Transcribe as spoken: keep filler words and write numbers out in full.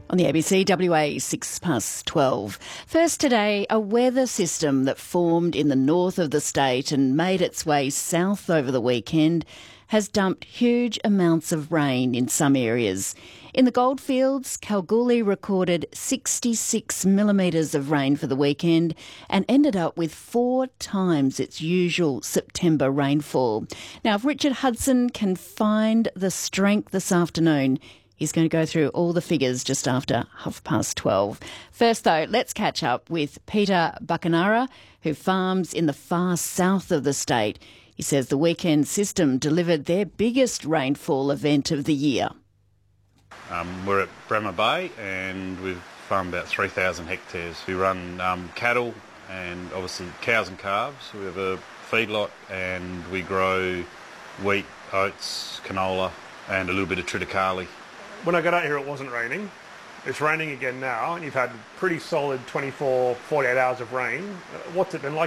On the A B C W A, six past twelve. First today, a weather system that formed in the north of the state and made its way south over the weekend has dumped huge amounts of rain in some areas. In the goldfields, Kalgoorlie recorded sixty-six millimetres of rain for the weekend and ended up with four times its usual September rainfall. Now, if Richard Hudson can find the strength this afternoon, he's going to go through all the figures just after half past twelve. First, though, let's catch up with Peter Buckenara, who farms in the far south of the state. He says the weekend system delivered their biggest rainfall event of the year. Um, we're at Bremer Bay and we've farmed about three thousand hectares. We run um, cattle and obviously cows and calves. We have a feedlot and we grow wheat, oats, canola and a little bit of triticale. When I got out here it wasn't raining. It's raining again now and you've had pretty solid twenty-four, forty-eight hours of rain. What's it been like?